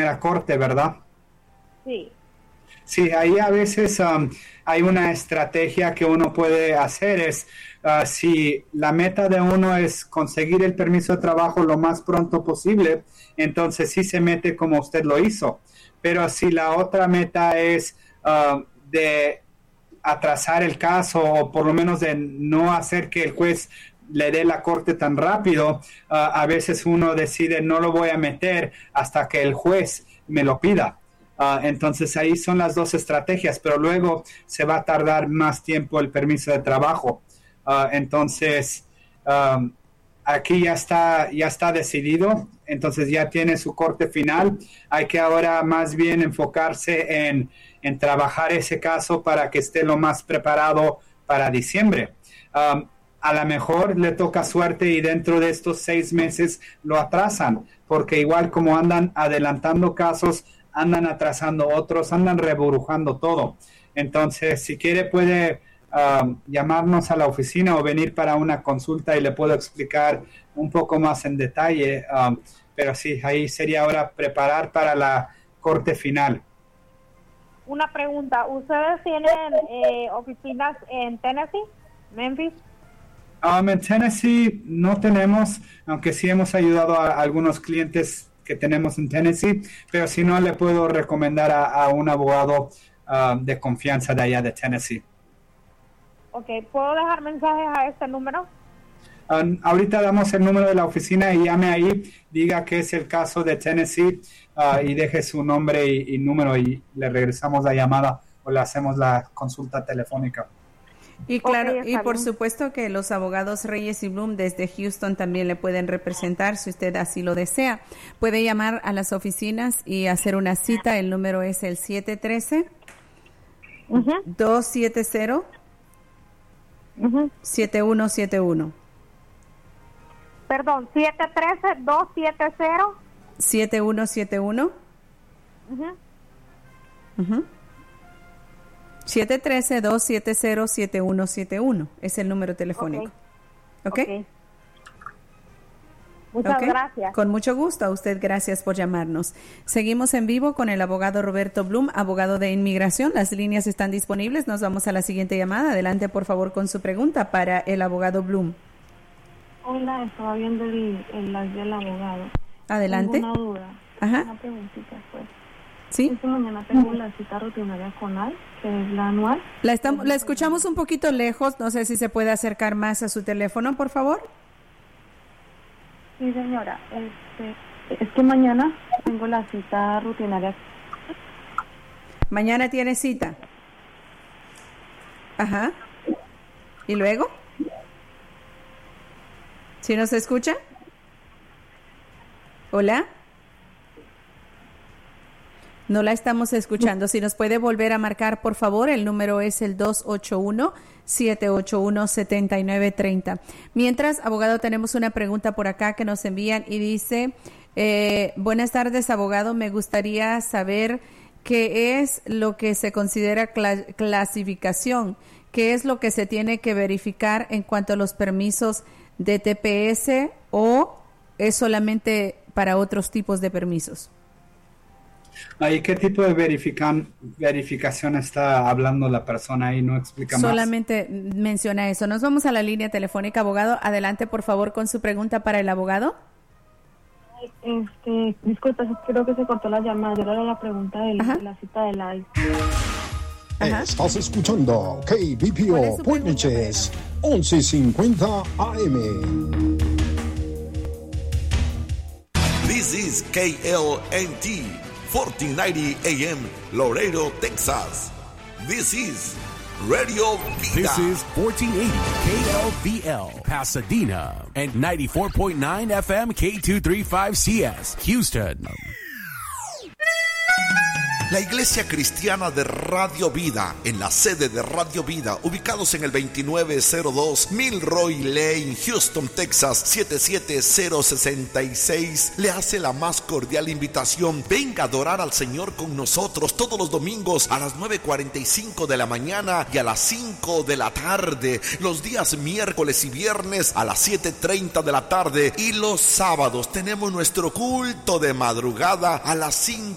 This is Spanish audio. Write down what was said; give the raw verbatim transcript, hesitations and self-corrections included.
primera corte, ¿verdad? Sí. Sí, ahí a veces um, hay una estrategia que uno puede hacer, es uh, si la meta de uno es conseguir el permiso de trabajo lo más pronto posible, entonces sí se mete como usted lo hizo. Pero si la otra meta es uh, de atrasar el caso o por lo menos de no hacer que el juez le dé la corte tan rápido, uh, a veces uno decide no lo voy a meter hasta que el juez me lo pida. Uh, entonces ahí son las dos estrategias, pero luego se va a tardar más tiempo el permiso de trabajo. Uh, entonces um, aquí ya está, ya está decidido, entonces ya tiene su corte final. Hay que ahora más bien enfocarse en, en trabajar ese caso para que esté lo más preparado para diciembre. Um, a lo mejor le toca suerte y dentro de estos seis meses lo atrasan, porque igual como andan adelantando casos, andan atrasando otros, andan reburujando todo. Entonces, si quiere puede um, llamarnos a la oficina o venir para una consulta y le puedo explicar un poco más en detalle. Um, pero sí, ahí sería ahora preparar para la corte final. Una pregunta, ¿ustedes tienen eh, oficinas en Tennessee, Memphis? Um, en Tennessee no tenemos, aunque sí hemos ayudado a, a algunos clientes que tenemos en Tennessee, pero si no le puedo recomendar a, a un abogado uh, de confianza de allá de Tennessee. Ok, ¿puedo dejar mensajes a este número? Um, ahorita damos el número de la oficina y llame ahí, diga que es el caso de Tennessee uh, y deje su nombre y, y número y le regresamos la llamada o le hacemos la consulta telefónica. Y claro, okay, y por bien. supuesto que los abogados Reyes y Bloom desde Houston también le pueden representar si usted así lo desea. Puede llamar a las oficinas y hacer una cita. El número es el siete uno tres, dos siete cero, siete uno siete uno. Perdón, siete uno tres, dos siete cero. siete uno siete uno. Uh-huh. siete uno tres, dos siete cero, siete uno siete uno es el número telefónico. ¿Ok? okay. Muchas okay. gracias. Con mucho gusto. A usted, gracias por llamarnos. Seguimos en vivo con el abogado Roberto Bloom, abogado de inmigración. Las líneas están disponibles. Nos vamos a la siguiente llamada. Adelante, por favor, con su pregunta para el abogado Bloom. Hola, estaba viendo el, el live del abogado. Adelante. Tengo una duda. Ajá. Una preguntita, pues. Sí. Esta mañana tengo la cita rutinaria con A L, que es la anual. La, estamos, la escuchamos un poquito lejos. No sé si se puede acercar más a su teléfono, por favor. Sí, señora. Este, es que mañana tengo la cita rutinaria. Mañana tiene cita. Ajá. ¿Y luego? ¿Sí nos escucha? ¿Hola? No la estamos escuchando. Si nos puede volver a marcar, por favor, el número es el dos ocho uno, siete ocho uno, siete nueve tres cero. Mientras, abogado, tenemos una pregunta por acá que nos envían y dice, eh, buenas tardes, abogado, me gustaría saber qué es lo que se considera cla- clasificación, qué es lo que se tiene que verificar en cuanto a los permisos de T P S o es solamente para otros tipos de permisos. ¿Y qué tipo de verifican, verificación está hablando la persona ahí? No explica más. Solamente menciona eso. Nos vamos a la línea telefónica, abogado. Adelante, por favor, con su pregunta para el abogado. Este, disculpa, creo que se cortó la llamada. Era la pregunta de la, de la cita de live. Ajá. Estás escuchando K B P O Point Neches once cincuenta A M. This is K L N T fourteen ninety A M Laredo, Texas. This is Radio Vida. This is fourteen eighty K L V L Pasadena and ninety-four point nine F M K two thirty-five C S Houston. La Iglesia Cristiana de Radio Vida, en la sede de Radio Vida, ubicados en el veintinueve cero dos Milroy Lane, Houston, Texas, siete siete cero seis seis, le hace la más cordial invitación. Venga a adorar al Señor con nosotros todos los domingos a las nueve cuarenta y cinco de la mañana y a las cinco de la tarde, los días miércoles y viernes a las siete treinta de la tarde y los sábados tenemos nuestro culto de madrugada a las cinco